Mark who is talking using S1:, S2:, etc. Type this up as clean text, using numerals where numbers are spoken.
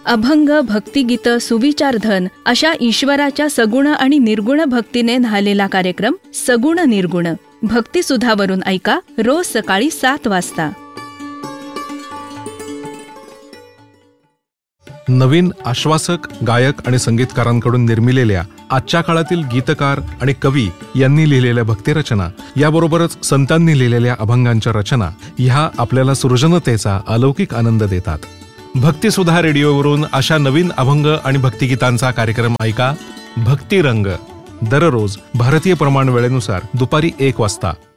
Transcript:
S1: अभंग, भक्तिगीत, सुविचारधन अशा ईश्वराच्या सगुण आणि निर्गुण भक्तीने न्हालेला कार्यक्रम सगुण निर्गुण भक्तिसुधावरून ऐका रोज सकाळी 7 वाजता.
S2: नवीन आश्वासक गायक आणि संगीतकारांकडून निर्मिलेल्या आजच्या काळातील गीतकार आणि कवी यांनी लिहिलेल्या भक्तिरचना याबरोबरच संतांनी लिहिलेल्या अभंगांच्या रचना ह्या आपल्याला सृजनतेचा अलौकिक आनंद देतात. भक्तिसुधा रेडिओवरून अशा नवीन अभंग आणि भक्तिगीतांचा कार्यक्रम ऐका भक्तिरंग दररोज भारतीय प्रमाण वेळेनुसार दुपारी 1 वाजता.